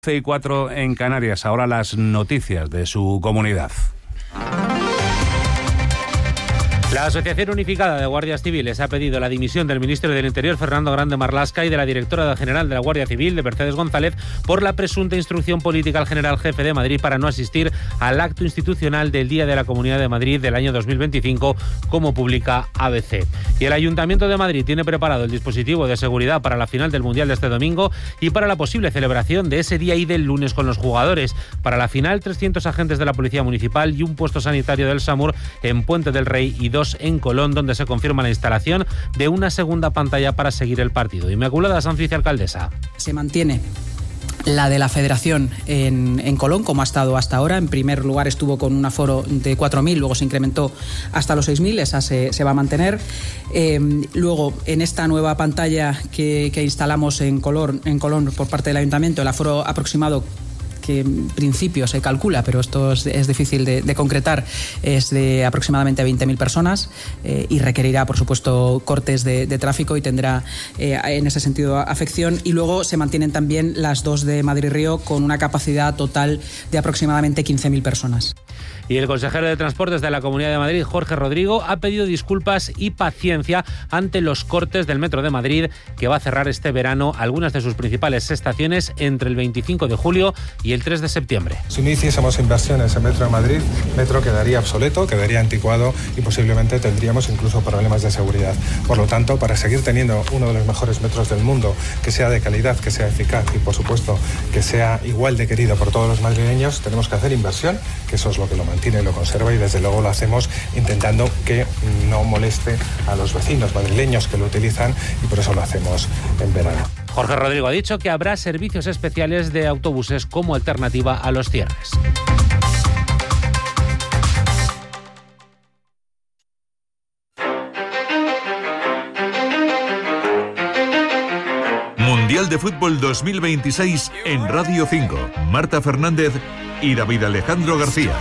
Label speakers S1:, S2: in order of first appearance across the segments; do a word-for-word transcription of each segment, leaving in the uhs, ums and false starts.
S1: doce y cuatro en Canarias. Ahora las noticias de su comunidad.
S2: La Asociación Unificada de Guardias Civiles ha pedido la dimisión del ministro del Interior, Fernando Grande Marlaska, y de la directora general de la Guardia Civil, de Mercedes González, por la presunta instrucción política al general jefe de Madrid para no asistir al acto institucional del Día de la Comunidad de Madrid del año dos mil veinticinco, como publica A B C. Y el Ayuntamiento de Madrid tiene preparado el dispositivo de seguridad para la final del Mundial de este domingo y para la posible celebración de ese día y del lunes con los jugadores. Para la final, trescientos agentes de la Policía Municipal y un puesto sanitario del SAMUR en Puente del Rey y dos en Colón, donde se confirma la instalación de una segunda pantalla para seguir el partido. Inmaculada Sanz, alcaldesa.
S3: Se mantiene la de la Federación en, en Colón, como ha estado hasta ahora. En primer lugar estuvo con un aforo de cuatro mil, luego se incrementó hasta los seis mil, esa se, se va a mantener. Eh, luego, en esta nueva pantalla que, que instalamos en Colón, en Colón por parte del Ayuntamiento, el aforo aproximado, que en principio se calcula, pero esto es, es difícil de, de concretar, es de aproximadamente veinte mil personas eh, y requerirá, por supuesto, cortes de, de tráfico y tendrá eh, en ese sentido afección. Y luego se mantienen también las dos de Madrid-Río con una capacidad total de aproximadamente quince mil personas.
S2: Y el consejero de Transportes de la Comunidad de Madrid, Jorge Rodrigo, ha pedido disculpas y paciencia ante los cortes del Metro de Madrid, que va a cerrar este verano algunas de sus principales estaciones entre el veinticinco de julio y el tres de septiembre.
S4: Si no hiciésemos inversiones en Metro de Madrid, Metro quedaría obsoleto, quedaría anticuado y posiblemente tendríamos incluso problemas de seguridad. Por lo tanto, para seguir teniendo uno de los mejores metros del mundo, que sea de calidad, que sea eficaz y, por supuesto, que sea igual de querido por todos los madrileños, tenemos que hacer inversión, que eso es lo que lo mantiene y lo conserva, y desde luego lo hacemos intentando que no moleste a los vecinos madrileños que lo utilizan, y por eso lo hacemos en verano.
S2: Jorge Rodrigo ha dicho que habrá servicios especiales de autobuses como alternativa a los cierres.
S5: Mundial de Fútbol dos mil veintiséis en Radio cinco. Marta Fernández y David Alejandro García.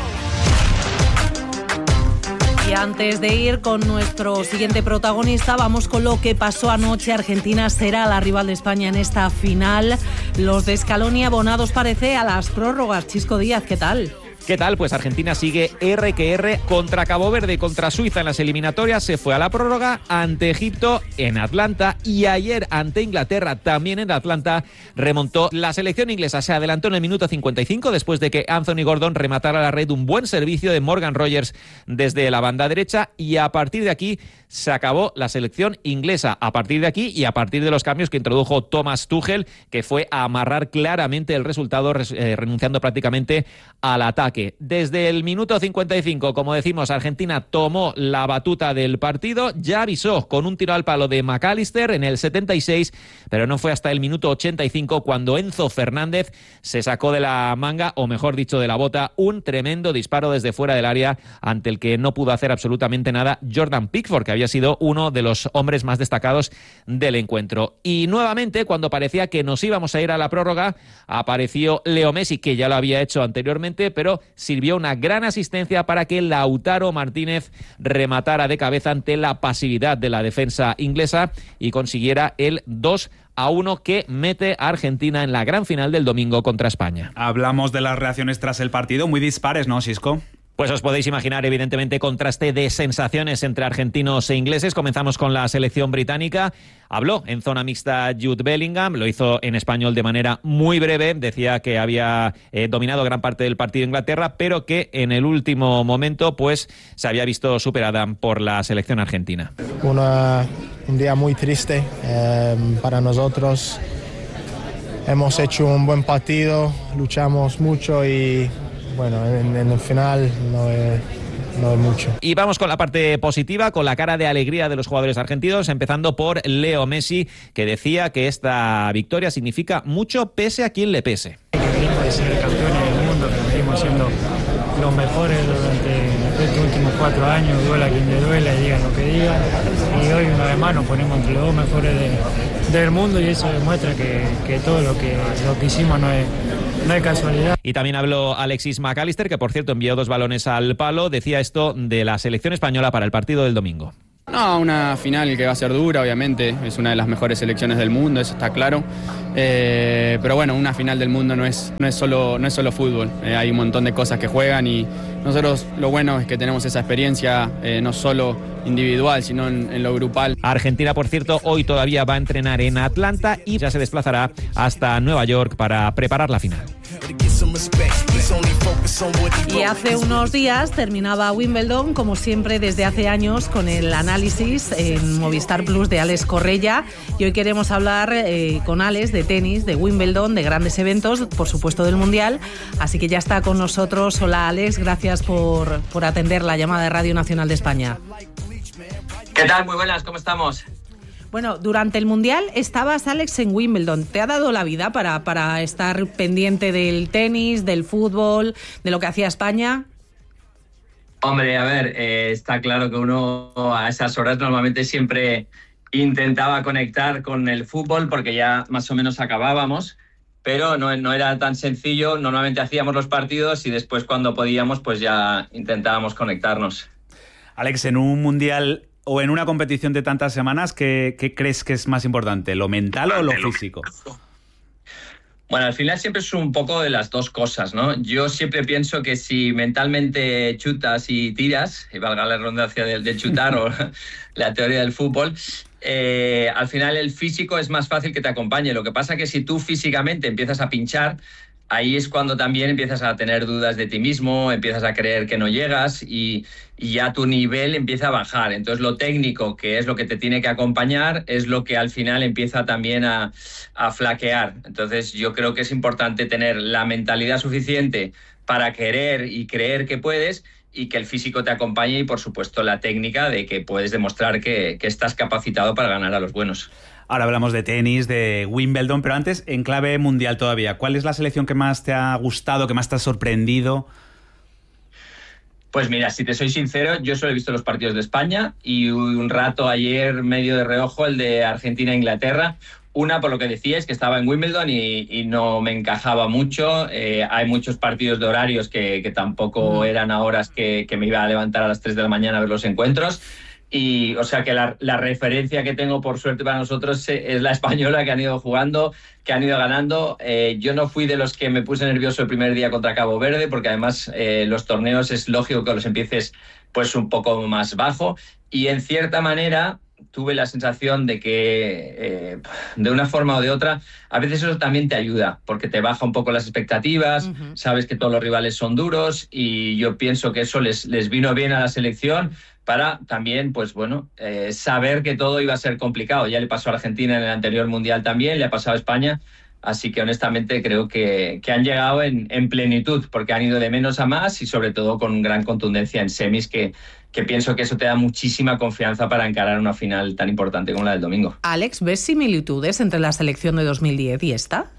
S6: Y antes de ir con nuestro siguiente protagonista, vamos con lo que pasó anoche. Argentina será la rival de España en esta final. Los de Scaloni abonados, parece, a las prórrogas. Chisco Díaz, ¿qué tal?
S7: ¿Qué tal? Pues Argentina sigue R que R contra Cabo Verde y contra Suiza en las eliminatorias. Se fue a la prórroga ante Egipto en Atlanta, y ayer ante Inglaterra también en Atlanta remontó. La selección inglesa se adelantó en el minuto cincuenta y cinco después de que Anthony Gordon rematara la red, un buen servicio de Morgan Rogers desde la banda derecha, y a partir de aquí se acabó la selección inglesa. A partir de aquí y a partir de los cambios que introdujo Thomas Tuchel, que fue a amarrar claramente el resultado, eh, renunciando prácticamente al ataque. Desde el minuto cincuenta y cinco, como decimos, Argentina tomó la batuta del partido, ya avisó con un tiro al palo de McAllister en el setenta y seis, pero no fue hasta el minuto ochenta y cinco cuando Enzo Fernández se sacó de la manga, o mejor dicho, de la bota, un tremendo disparo desde fuera del área, ante el que no pudo hacer absolutamente nada Jordan Pickford, que había sido uno de los hombres más destacados del encuentro. Y nuevamente, cuando parecía que nos íbamos a ir a la prórroga, apareció Leo Messi, que ya lo había hecho anteriormente, pero sirvió una gran asistencia para que Lautaro Martínez rematara de cabeza ante la pasividad de la defensa inglesa y consiguiera el dos a uno que mete a Argentina en la gran final del domingo contra España.
S8: Hablamos de las reacciones tras el partido, muy dispares, ¿no, Xisco?
S7: Pues os podéis imaginar, evidentemente, contraste de sensaciones entre argentinos e ingleses. Comenzamos con la selección británica. Habló en zona mixta Jude Bellingham, lo hizo en español de manera muy breve. Decía que había eh, dominado gran parte del partido Inglaterra, pero que en el último momento pues se había visto superada por la selección argentina.
S9: Una, un día muy triste eh, para nosotros. Hemos hecho un buen partido, luchamos mucho y... bueno, en, en el final no es, no es mucho.
S7: Y vamos con la parte positiva, con la cara de alegría de los jugadores argentinos, empezando por Leo Messi, que decía que esta victoria significa mucho pese a quien le pese.
S10: Qué lindo de ser campeones del mundo, que venimos siendo los mejores durante estos últimos cuatro años, duela quien le duela y digan lo que digan. Y hoy una vez más nos ponemos entre los dos mejores de, del mundo, y eso demuestra que, que todo lo que, lo que hicimos no es... no hay casualidad.
S7: Y también habló Alexis McAllister, que por cierto envió dos balones al palo. Decía esto de la selección española para el partido del domingo.
S11: No, una final que va a ser dura, obviamente, es una de las mejores selecciones del mundo, eso está claro. Eh, pero bueno, una final del mundo no es, no es, solo, no es solo fútbol, eh, hay un montón de cosas que juegan y nosotros lo bueno es que tenemos esa experiencia eh, no solo individual, sino en, en lo grupal.
S7: Argentina, por cierto, hoy todavía va a entrenar en Atlanta y ya se desplazará hasta Nueva York para preparar la final.
S6: Y hace unos días terminaba Wimbledon, como siempre desde hace años, con el análisis en Movistar Plus de Alex Correia. Y hoy queremos hablar eh, con Alex de tenis, de Wimbledon, de grandes eventos, por supuesto del Mundial. Así que ya está con nosotros. Hola Alex, gracias por, por atender la llamada de Radio Nacional de España.
S12: ¿Qué tal? Muy buenas, ¿cómo estamos?
S6: Bueno, durante el Mundial estabas, Alex, en Wimbledon. ¿Te ha dado la vida para, para estar pendiente del tenis, del fútbol, de lo que hacía España?
S12: Hombre, a ver, eh, está claro que uno a esas horas normalmente siempre intentaba conectar con el fútbol porque ya más o menos acabábamos, pero no, no era tan sencillo. Normalmente hacíamos los partidos y después cuando podíamos pues ya intentábamos conectarnos.
S8: Alex, en un Mundial o en una competición de tantas semanas, ¿qué, qué crees que es más importante, lo mental o lo físico?
S12: Bueno, al final siempre es un poco de las dos cosas, ¿no? Yo siempre pienso que si mentalmente chutas y tiras, y valga la redundancia de, de chutar o la teoría del fútbol, eh, al final el físico es más fácil que te acompañe. Lo que pasa que si tú físicamente empiezas a pinchar, ahí es cuando también empiezas a tener dudas de ti mismo, empiezas a creer que no llegas y, y ya tu nivel empieza a bajar. Entonces lo técnico, que es lo que te tiene que acompañar, es lo que al final empieza también a, a flaquear. Entonces yo creo que es importante tener la mentalidad suficiente para querer y creer que puedes y que el físico te acompañe y, por supuesto, la técnica de que puedes demostrar que, que estás capacitado para ganar a los buenos.
S8: Ahora hablamos de tenis, de Wimbledon, pero antes, en clave mundial todavía, ¿cuál es la selección que más te ha gustado, que más te ha sorprendido?
S12: Pues mira, si te soy sincero, yo solo he visto los partidos de España y un rato ayer, medio de reojo, el de Argentina-Inglaterra. Una, por lo que decías, que estaba en Wimbledon y, y no me encajaba mucho. Eh, hay muchos partidos de horarios que, que tampoco eran a horas que, que me iba a levantar a las tres de la mañana a ver los encuentros. Y, o sea, que la, la referencia que tengo, por suerte para nosotros, es la española, que han ido jugando, que han ido ganando. Eh, yo no fui de los que me puse nervioso el primer día contra Cabo Verde, porque además eh, los torneos es lógico que los empieces pues un poco más bajo. Y en cierta manera tuve la sensación de que, eh, de una forma o de otra, a veces eso también te ayuda, porque te baja un poco las expectativas, uh-huh. Sabes que todos los rivales son duros y yo pienso que eso les, les vino bien a la selección para también, pues bueno, eh, saber que todo iba a ser complicado. Ya le pasó a Argentina en el anterior Mundial también, le ha pasado a España, así que honestamente creo que, que han llegado en, en plenitud, porque han ido de menos a más y sobre todo con gran contundencia en semis, que, que pienso que eso te da muchísima confianza para encarar una final tan importante como la del domingo.
S6: Alex, ¿ves similitudes entre la selección de dos mil diez y esta?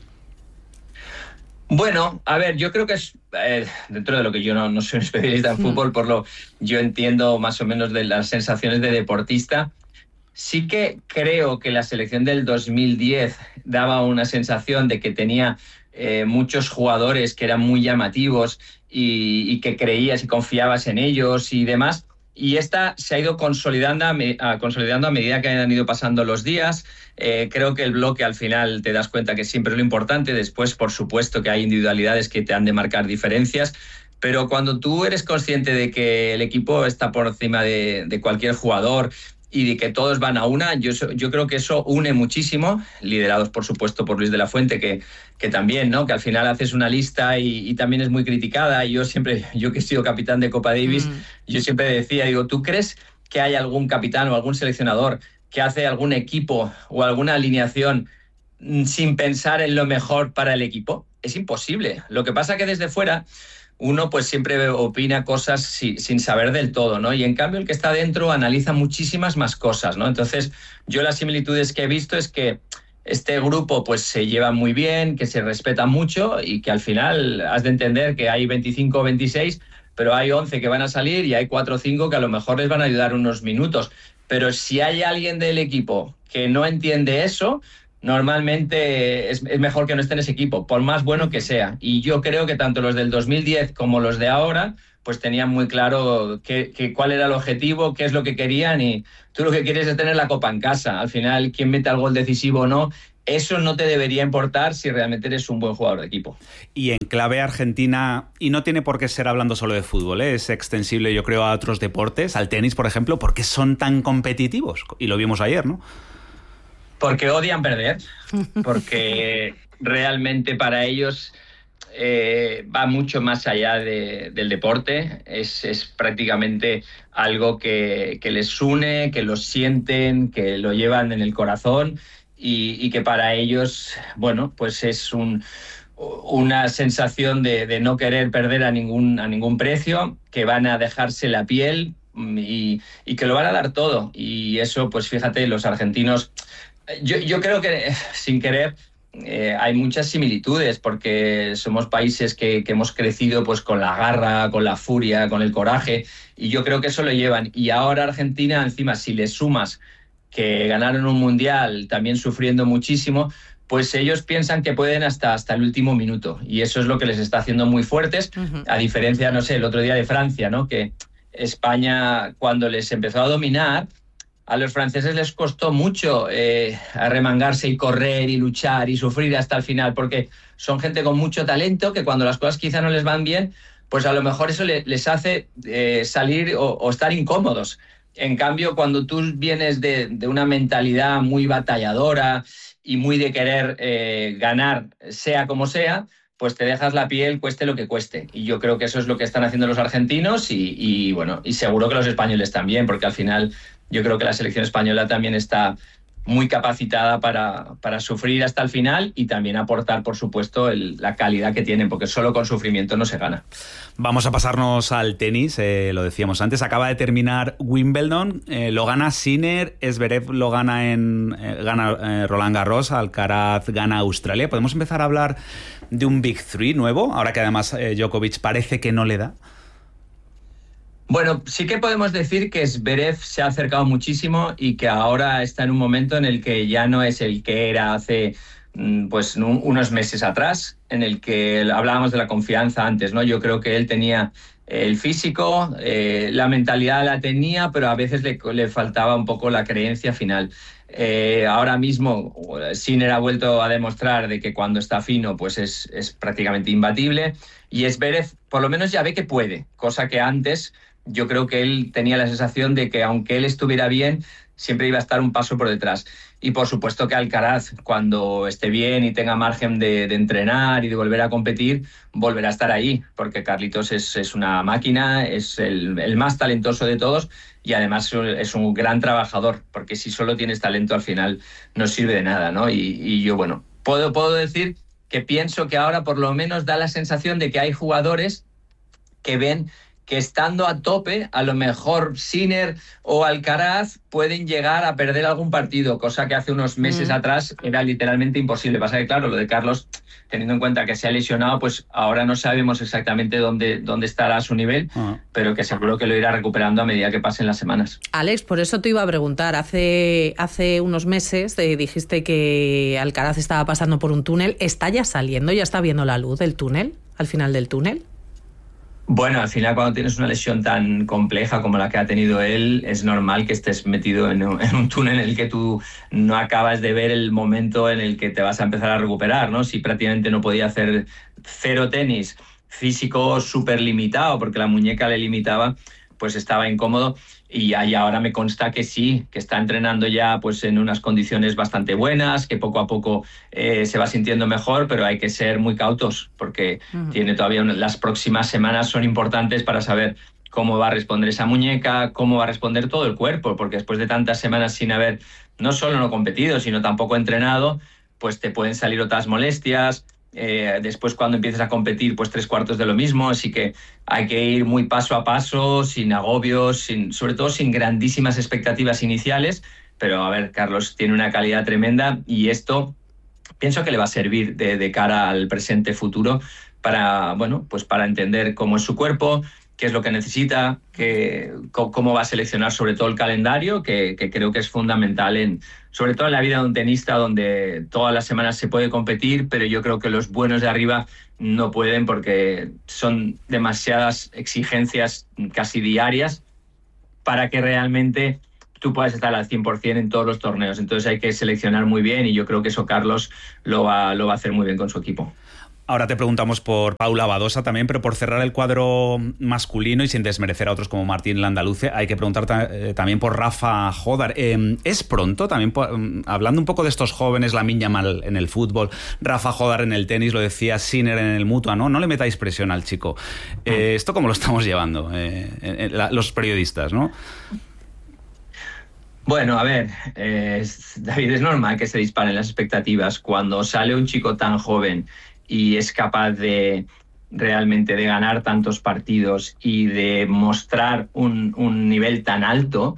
S12: Bueno, a ver, yo creo que es, eh, dentro de lo que yo no, no soy un especialista en fútbol, por lo yo entiendo más o menos de las sensaciones de deportista, sí que creo que la selección del dos mil diez daba una sensación de que tenía eh, muchos jugadores que eran muy llamativos y, y que creías y confiabas en ellos y demás. Y esta se ha ido consolidando a, me, a, consolidando a medida que han ido pasando los días. Eh, creo que el bloque al final te das cuenta que siempre es lo importante. Después, por supuesto, que hay individualidades que te han de marcar diferencias. Pero cuando tú eres consciente de que el equipo está por encima de, de cualquier jugador y de que todos van a una, yo, yo creo que eso une muchísimo, liderados por supuesto por Luis de la Fuente, que, que también, ¿no? Que al final haces una lista y, y también es muy criticada. Y yo siempre, yo que he sido capitán de Copa Davis, mm. yo siempre decía, digo, ¿tú crees que hay algún capitán o algún seleccionador que hace algún equipo o alguna alineación sin pensar en lo mejor para el equipo? Es imposible. Lo que pasa que desde fuera uno pues siempre opina cosas si, sin saber del todo, ¿no? Y en cambio el que está dentro analiza muchísimas más cosas, ¿no? Entonces yo las similitudes que he visto es que este grupo pues se lleva muy bien, que se respeta mucho y que al final has de entender que hay veinticinco o veintiséis, pero hay once que van a salir y hay cuatro o cinco que a lo mejor les van a ayudar unos minutos. Pero si hay alguien del equipo que no entiende eso, normalmente es, es mejor que no esté en ese equipo, por más bueno que sea. Y yo creo que tanto los del dos mil diez como los de ahora pues tenían muy claro qué, qué, cuál era el objetivo, qué es lo que querían, y tú lo que quieres es tener la copa en casa. Al final, quién mete el gol decisivo o no, eso no te debería importar si realmente eres un buen jugador de equipo.
S8: Y en clave Argentina, y no tiene por qué ser hablando solo de fútbol, ¿eh? Es extensible yo creo a otros deportes, al tenis por ejemplo, ¿por qué son tan competitivos? Y lo vimos ayer, ¿no?
S12: Porque odian perder, porque realmente para ellos eh, va mucho más allá de, del deporte, es, es prácticamente algo que, que les une, que lo sienten, que lo llevan en el corazón. Y, y que para ellos, bueno, pues es un, una sensación de, de no querer perder a ningún, a ningún precio, que van a dejarse la piel y, y que lo van a dar todo. Y eso, pues fíjate, los argentinos, yo, yo creo que sin querer eh, hay muchas similitudes, porque somos países que, que hemos crecido pues con la garra, con la furia, con el coraje, y yo creo que eso lo llevan. Y ahora Argentina, encima, si le sumas que ganaron un mundial también sufriendo muchísimo, pues ellos piensan que pueden hasta, hasta el último minuto, y eso es lo que les está haciendo muy fuertes, uh-huh. A diferencia, no sé, el otro día de Francia, ¿no? Que España, cuando les empezó a dominar, a los franceses les costó mucho eh, arremangarse y correr y luchar y sufrir hasta el final, porque son gente con mucho talento que cuando las cosas quizá no les van bien, pues a lo mejor eso le, les hace eh, salir o, o estar incómodos. En cambio, cuando tú vienes de, de una mentalidad muy batalladora y muy de querer eh, ganar, sea como sea, pues te dejas la piel, cueste lo que cueste. Y yo creo que eso es lo que están haciendo los argentinos y, y bueno, y seguro que los españoles también, porque al final yo creo que la selección española también está muy capacitada para, para sufrir hasta el final y también aportar, por supuesto, el, la calidad que tienen, porque solo con sufrimiento no se gana.
S8: Vamos a pasarnos al tenis, eh, lo decíamos antes, acaba de terminar Wimbledon, eh, lo gana Sinner, Zverev lo gana en eh, gana eh, Roland Garros, Alcaraz gana Australia. ¿Podemos empezar a hablar de un Big Three nuevo, ahora que además eh, Djokovic parece que no le da?
S12: Bueno, sí que podemos decir que Zverev se ha acercado muchísimo y que ahora está en un momento en el que ya no es el que era hace pues unos meses atrás, en el que hablábamos de la confianza antes, ¿no? Yo creo que él tenía el físico, eh, la mentalidad la tenía, pero a veces le, le faltaba un poco la creencia final. Eh, ahora mismo Sinner ha vuelto a demostrar de que cuando está fino pues es, es prácticamente imbatible, y Zverev por lo menos ya ve que puede, cosa que antes yo creo que él tenía la sensación de que aunque él estuviera bien, siempre iba a estar un paso por detrás. Y por supuesto que Alcaraz, cuando esté bien y tenga margen de, de entrenar y de volver a competir, volverá a estar ahí, porque Carlitos es, es una máquina, es el, el más talentoso de todos y además es un gran trabajador, porque si solo tienes talento al final no sirve de nada, ¿no? Y, y yo, bueno, puedo, puedo decir que pienso que ahora por lo menos da la sensación de que hay jugadores que ven que estando a tope, a lo mejor Sinner o Alcaraz pueden llegar a perder algún partido, cosa que hace unos meses mm. atrás era literalmente imposible. Pasa que, claro, lo de Carlos, teniendo en cuenta que se ha lesionado, pues ahora no sabemos exactamente dónde, dónde estará a su nivel, uh-huh. pero que seguro que lo irá recuperando a medida que pasen las semanas.
S6: Alex, por eso te iba a preguntar, hace, hace unos meses te dijiste que Alcaraz estaba pasando por un túnel, ¿está ya saliendo, ya está viendo la luz del túnel, al final del túnel?
S12: Bueno, al final cuando tienes una lesión tan compleja como la que ha tenido él, es normal que estés metido en un, en un túnel en el que tú no acabas de ver el momento en el que te vas a empezar a recuperar, ¿no? Si prácticamente no podía hacer cero tenis, físico súper limitado porque la muñeca le limitaba, pues estaba incómodo. Y ahí ahora me consta que sí, que está entrenando ya pues en unas condiciones bastante buenas, que poco a poco eh, se va sintiendo mejor, pero hay que ser muy cautos porque uh-huh. tiene todavía una, las próximas semanas son importantes para saber cómo va a responder esa muñeca, cómo va a responder todo el cuerpo, porque después de tantas semanas sin haber no solo no competido, sino tampoco entrenado, pues te pueden salir otras molestias. Eh, después cuando empieces a competir pues tres cuartos de lo mismo, así que hay que ir muy paso a paso, sin agobios, sin, sobre todo sin grandísimas expectativas iniciales, pero a ver, Carlos tiene una calidad tremenda y esto pienso que le va a servir de, de cara al presente futuro para, bueno, pues para entender cómo es su cuerpo, qué es lo que necesita, qué, cómo va a seleccionar sobre todo el calendario, que, que creo que es fundamental, en, sobre todo en la vida de un tenista donde todas las semanas se puede competir, pero yo creo que los buenos de arriba no pueden porque son demasiadas exigencias casi diarias para que realmente tú puedas estar al cien por ciento en todos los torneos. Entonces hay que seleccionar muy bien y yo creo que eso Carlos lo va, lo va a hacer muy bien con su equipo.
S8: Ahora te preguntamos por Paula Badosa también, pero por cerrar el cuadro masculino y sin desmerecer a otros como Martín Landaluce, hay que preguntar ta- eh, también por Rafa Jodar. Eh, ¿Es pronto también, por, um, hablando un poco de estos jóvenes, Lamine Yamal en el fútbol, Rafa Jodar en el tenis, lo decía Sinner en el Mutua, ¿no? No le metáis presión al chico. Eh, ¿Esto cómo lo estamos llevando eh, eh, la, los periodistas, no?
S12: Bueno, a ver, eh, David, es normal que se disparen las expectativas cuando sale un chico tan joven y es capaz de realmente de ganar tantos partidos y de mostrar un, un nivel tan alto.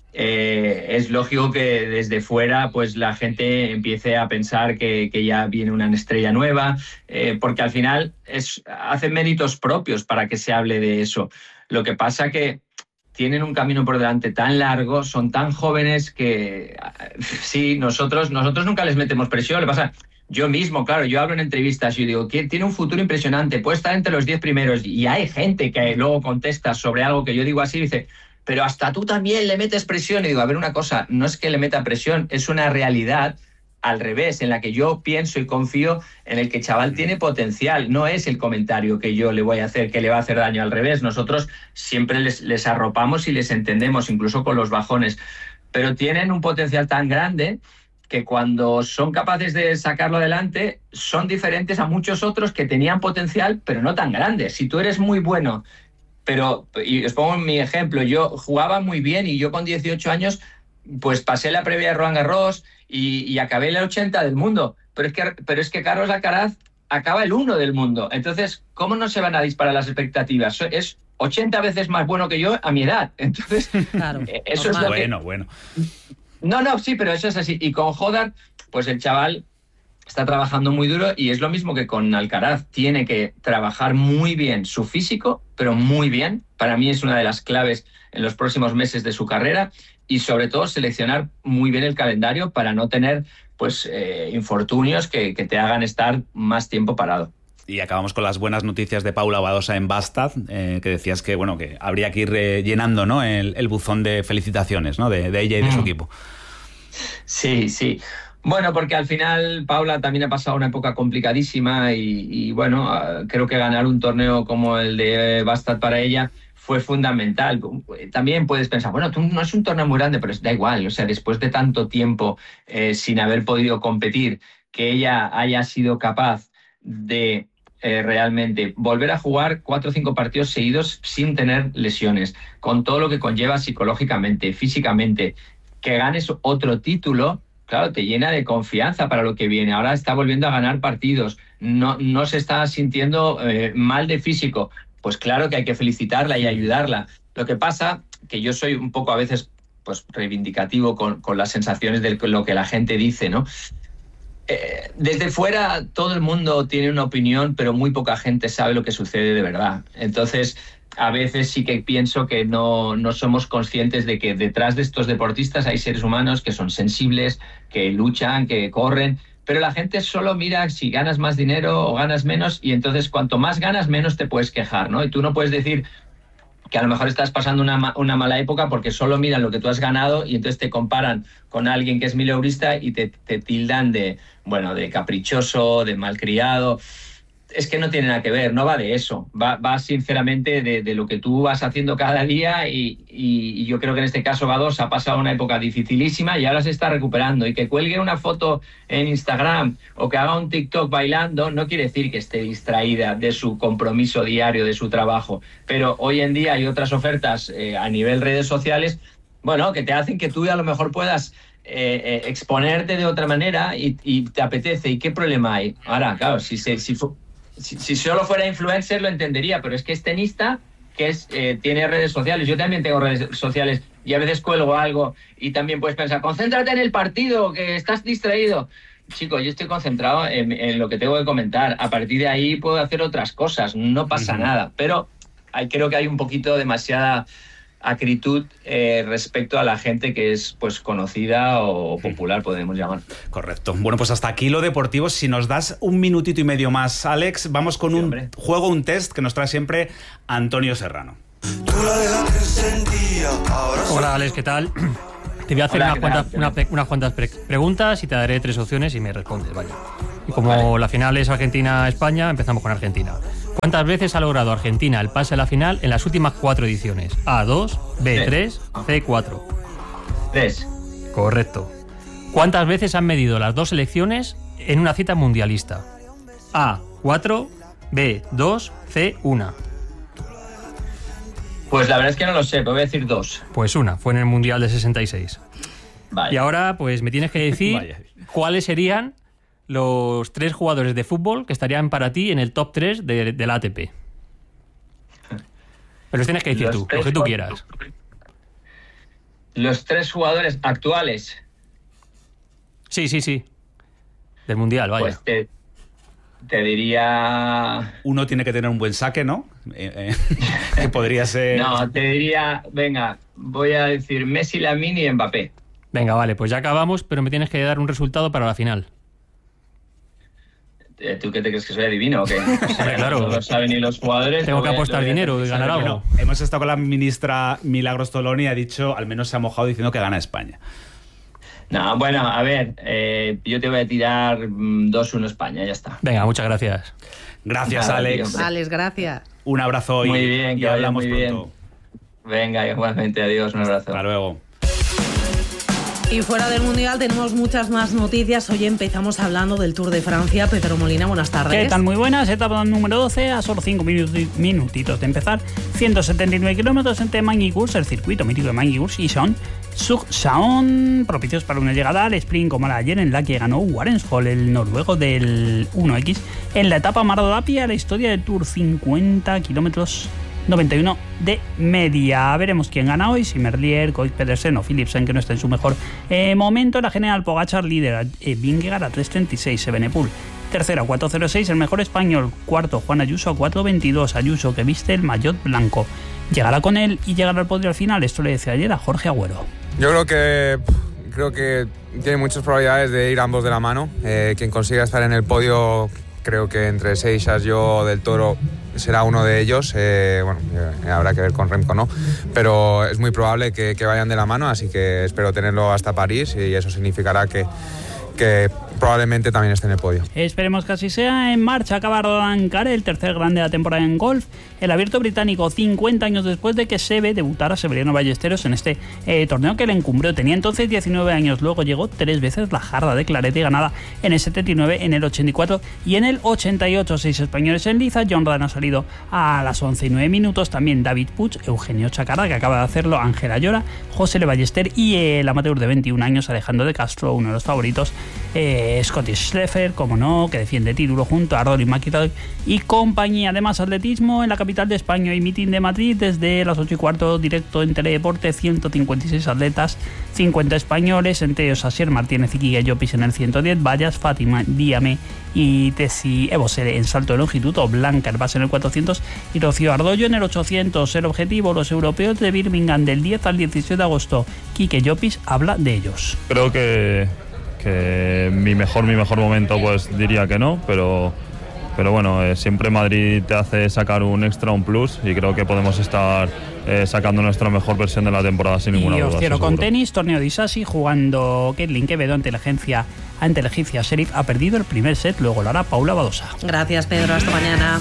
S12: Eh, es lógico que desde fuera pues la gente empiece a pensar que, que ya viene una estrella nueva, eh, porque al final es, hacen méritos propios para que se hable de eso. Lo que pasa que tienen un camino por delante tan largo, son tan jóvenes que sí, nosotros, nosotros nunca les metemos presión. Lo que pasa, yo mismo, claro, yo hablo en entrevistas y digo que tiene un futuro impresionante, puede estar entre los diez primeros, y hay gente que luego contesta sobre algo que yo digo así y dice, pero hasta tú también le metes presión. Y digo, a ver, una cosa, no es que le meta presión, es una realidad al revés, en la que yo pienso y confío en el que el chaval tiene potencial. No es el comentario que yo le voy a hacer que le va a hacer daño, al revés. Nosotros siempre les, les arropamos y les entendemos, incluso con los bajones. Pero tienen un potencial tan grande que cuando son capaces de sacarlo adelante, son diferentes a muchos otros que tenían potencial, pero no tan grande. Si tú eres muy bueno, pero, y os pongo mi ejemplo, yo jugaba muy bien y yo con dieciocho años, pues pasé la previa de Roland Garros y, y acabé el ochenta del mundo. Pero es que, pero es que Carlos Alcaraz acaba el uno del mundo. Entonces, ¿cómo no se van a disparar las expectativas? Es ochenta veces más bueno que yo a mi edad. Entonces, claro, eso es lo
S8: bueno,
S12: que...
S8: bueno.
S12: No, no, sí, pero eso es así. Y con Jodar, pues el chaval está trabajando muy duro y es lo mismo que con Alcaraz. Tiene que trabajar muy bien su físico, pero muy bien. Para mí es una de las claves en los próximos meses de su carrera y sobre todo seleccionar muy bien el calendario para no tener pues eh, infortunios que, que te hagan estar más tiempo parado.
S8: Y acabamos con las buenas noticias de Paula Badosa en Bastad, eh, que decías que bueno que habría que ir eh, llenando, ¿no?, el, el buzón de felicitaciones, ¿no?, de, de ella y de mm. su equipo.
S12: Sí, sí. Bueno, porque al final Paula también ha pasado una época complicadísima y, y bueno, creo que ganar un torneo como el de Bastad para ella fue fundamental. También puedes pensar, bueno, tú no es un torneo muy grande, pero da igual. O sea, después de tanto tiempo eh, sin haber podido competir, que ella haya sido capaz de eh, realmente volver a jugar cuatro o cinco partidos seguidos sin tener lesiones, con todo lo que conlleva psicológicamente, físicamente, que ganes otro título, claro, te llena de confianza para lo que viene. Ahora está volviendo a ganar partidos, no, no se está sintiendo eh, mal de físico. Pues claro que hay que felicitarla y ayudarla. Lo que pasa que yo soy un poco a veces pues reivindicativo con, con las sensaciones de lo que la gente dice, ¿no? Eh, desde fuera todo el mundo tiene una opinión, pero muy poca gente sabe lo que sucede de verdad. Entonces, a veces sí que pienso que no, no somos conscientes de que detrás de estos deportistas hay seres humanos que son sensibles, que luchan, que corren, pero la gente solo mira si ganas más dinero o ganas menos, y entonces cuanto más ganas, menos te puedes quejar, ¿no? Y tú no puedes decir que a lo mejor estás pasando una, una mala época porque solo miran lo que tú has ganado y entonces te comparan con alguien que es mileurista y te, te tildan de, bueno, de caprichoso, de malcriado. Es que no tiene nada que ver, no va de eso, va, va sinceramente de, de lo que tú vas haciendo cada día y, y, y yo creo que en este caso Badosa ha pasado una época dificilísima y ahora se está recuperando, y que cuelgue una foto en Instagram o que haga un TikTok bailando no quiere decir que esté distraída de su compromiso diario, de su trabajo, pero hoy en día hay otras ofertas eh, a nivel redes sociales, bueno, que te hacen que tú a lo mejor puedas Eh, eh, exponerte de otra manera y, y te apetece. ¿Y qué problema hay? Ahora, claro, si, se, si, si, si solo fuera influencer lo entendería, pero es que es tenista que es, eh, tiene redes sociales. Yo también tengo redes sociales y a veces cuelgo algo y también puedes pensar, concéntrate en el partido, que estás distraído. Chico, yo estoy concentrado en, en lo que tengo que comentar. A partir de ahí puedo hacer otras cosas, no pasa uh-huh. nada. Pero hay, creo que hay un poquito demasiada acritud eh, respecto a la gente que es pues conocida o popular, podemos llamar.
S8: Correcto. Bueno, pues hasta aquí lo deportivo. Si nos das un minutito y medio más, Alex, vamos con sí, un hombre. juego, un test que nos trae siempre Antonio Serrano.
S13: Hola, Alex, ¿qué tal? Te voy a hacer Hola, unas, cuantas, una, unas cuantas pre preguntas y te daré tres opciones y me respondes, vaya. Y como vale. la final es Argentina-España, empezamos con Argentina. ¿Cuántas veces ha logrado Argentina el pase a la final en las últimas cuatro ediciones? A, dos, B, tres, C, cuatro.
S12: tres.
S13: Correcto. ¿Cuántas veces han medido las dos selecciones en una cita mundialista? A, cuatro, B, dos, C, una.
S12: Pues la verdad es que no lo sé, pero voy a decir dos.
S13: Pues una, fue en el Mundial de sesenta y seis.
S12: Vaya.
S13: Y ahora pues me tienes que decir cuáles serían los tres jugadores de fútbol que estarían para ti en el top tres de, de la A T P. Pero los tienes que decir los tú, lo que tú quieras.
S12: Los tres jugadores actuales.
S13: Sí, sí, sí. Del Mundial, vaya.
S12: Pues te, te diría...
S8: Uno tiene que tener un buen saque, ¿no? Eh, eh, que podría ser...
S12: No, te diría... Venga, voy a decir Messi, Lamine y Mbappé.
S13: Venga, vale, pues ya acabamos, pero me tienes que dar un resultado para la final.
S12: ¿Tú qué te crees que soy adivino o qué? O sea,
S13: claro.
S12: No lo saben ni los jugadores.
S13: Tengo que apostar
S12: lo
S13: dinero y ganar algo.
S8: Bueno, hemos estado con la ministra Milagros Tolón y ha dicho, al menos se ha mojado diciendo que gana España.
S12: No, bueno, a ver, eh, yo te voy a tirar dos uno España, ya está.
S13: Venga, muchas gracias.
S8: Gracias,
S12: Nada,
S8: Alex.
S12: tío,
S6: Alex, gracias.
S8: Un abrazo y,
S12: muy bien, que
S8: y hablamos
S12: muy
S8: pronto.
S12: Bien. Venga, igualmente, adiós, un abrazo.
S8: Hasta luego.
S6: Y fuera del Mundial tenemos muchas más noticias. Hoy empezamos hablando del Tour de Francia. Pedro Molina, buenas tardes.
S14: ¿Qué tal? Muy buenas. Etapa número doce, a solo cinco minutitos de empezar. ciento setenta y nueve kilómetros entre Magny-Cours, el circuito mítico de Magny-Cours, y Son propicios para una llegada al sprint como la de ayer, en la que ganó Warensholt, el noruego del uno equis, en la etapa más rápida de la historia del Tour, cincuenta kilómetros noventa y uno de media. Veremos quién gana hoy, si Merlier, Koik Pedersen o Philipsen, que no está en su mejor eh, momento. La general Pogačar líder, eh, Vingegaard a tres treinta y seis, Evenepoel tercero a cuatro cero seis, el mejor español. Cuarto, Juan Ayuso a cuatro veintidós. Ayuso, que viste el maillot blanco. Llegará con él y llegará al podio al final. Esto le decía ayer a Jorge Agüero.
S15: Yo creo que creo que tiene muchas probabilidades de ir ambos de la mano. Eh, quien consiga estar en el podio, creo que entre Seixas, yo, Del Toro, será uno de ellos. Eh, bueno, eh, habrá que ver con Remco, ¿no? Pero es muy probable que, que vayan de la mano, así que espero tenerlo hasta París y eso significará que, que probablemente también esté en el podio.
S14: Esperemos que así sea. En marcha acaba Roland Garros, el tercer grande de la temporada en golf. El abierto británico, cincuenta años después de que Seve debutara Severiano Ballesteros en este eh, torneo que le encumbró. Tenía entonces diecinueve años, luego llegó tres veces la jarra de Claret y ganada en el setenta y nueve, en el ochenta y cuatro y en el ochenta y ocho. Seis españoles en liza. John Ram ha salido a las once y nueve minutos. También David Puig, Eugenio Chacarra, que acaba de hacerlo, Ángela Llora, José Le Ballester y eh, el amateur de veintiún años, Alejandro de Castro, uno de los favoritos, eh, Scottish Scheffler, como no, que defiende título junto a Rory McIlroy y compañía. Además, atletismo en la capital de España y Meeting de Madrid desde las ocho y cuarto, directo en Teledeporte. Ciento cincuenta y seis atletas, cincuenta españoles, entre ellos Asier Martínez y Quique Llopis en el ciento diez, Vallas, Fátima, Díame y Tessie Ebosere en salto de longitud, o Blanca Herbás en el cuatrocientos y Rocío Ardollo en el ochocientos. El objetivo, los europeos de Birmingham del diez al diecisiete de agosto. Quique Llopis habla de ellos.
S16: Creo que, que mi mejor mi mejor momento, pues diría que no, pero pero bueno, eh, siempre Madrid te hace sacar un extra, un plus, y creo que podemos estar eh, sacando nuestra mejor versión de la temporada sin ninguna
S14: y
S16: duda.
S14: Y os cierro con tenis, torneo de Isasi, jugando Caitlin Quevedo ante la agencia ante la egipcia Sheriff. Ha perdido el primer set, luego lo hará Paula Badosa.
S6: Gracias, Pedro, hasta mañana.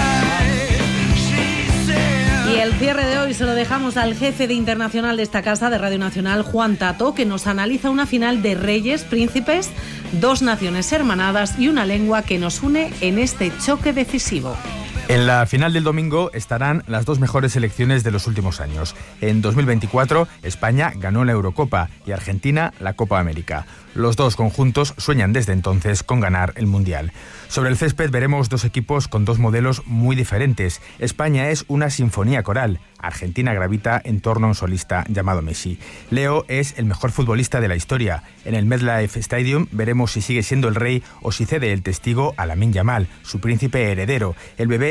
S6: Y el cierre de hoy se lo dejamos al jefe de internacional de esta casa de Radio Nacional, Juan Tato, que nos analiza una final de reyes, príncipes, dos naciones hermanadas y una lengua que nos une en este choque decisivo.
S17: En la final del domingo estarán las dos mejores selecciones de los últimos años. En dos mil veinticuatro, España ganó la Eurocopa y Argentina la Copa América. Los dos conjuntos sueñan desde entonces con ganar el Mundial. Sobre el césped veremos dos equipos con dos modelos muy diferentes. España es una sinfonía coral. Argentina gravita en torno a un solista llamado Messi. Leo es el mejor futbolista de la historia. En el MetLife Stadium veremos si sigue siendo el rey o si cede el testigo a Lamine Yamal, su príncipe heredero. El bebé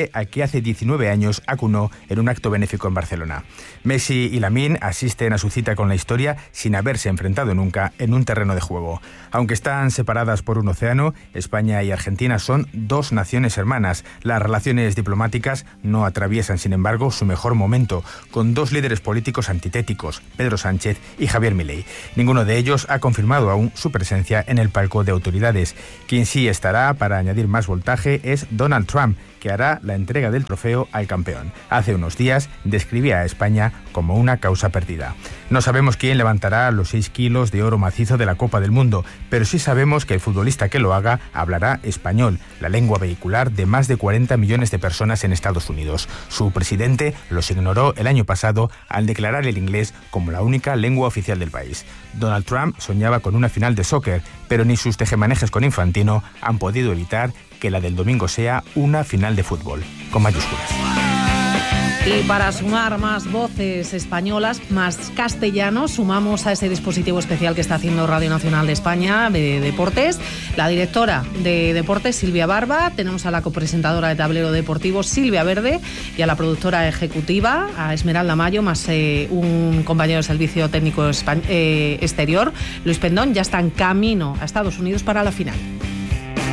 S17: hombre al que hace diecinueve años acunó en un acto benéfico en Barcelona. Messi y Lamine asisten a su cita con la historia sin haberse enfrentado nunca en un terreno de juego. Aunque están separadas por un océano, España y Argentina son dos naciones hermanas. Las relaciones diplomáticas no atraviesan, sin embargo, su mejor momento, con dos líderes políticos antitéticos, Pedro Sánchez y Javier Milei. Ninguno de ellos ha confirmado aún su presencia en el palco de autoridades. Quien sí estará para añadir más voltaje es Donald Trump, que hará la entrega del trofeo al campeón. Hace unos días describía a España como una causa perdida. No sabemos quién levantará los seis kilos de oro macizo de la Copa del Mundo, pero sí sabemos que el futbolista que lo haga hablará español, la lengua vehicular de más de cuarenta millones de personas en Estados Unidos. Su presidente los ignoró el año pasado al declarar el inglés como la única lengua oficial del país. Donald Trump soñaba con una final de soccer, pero ni sus tejemanejes con Infantino han podido evitar que la del domingo sea una final de fútbol, con mayúsculas.
S6: Y para sumar más voces españolas, más castellanos, sumamos a ese dispositivo especial que está haciendo Radio Nacional de España de Deportes, la directora de Deportes, Silvia Barba, tenemos a la copresentadora de Tablero Deportivo, Silvia Verde, y a la productora ejecutiva, a Esmeralda Mayo, más eh, un compañero de servicio técnico espa- eh, exterior, Luis Pendón, ya está en camino a Estados Unidos para la final.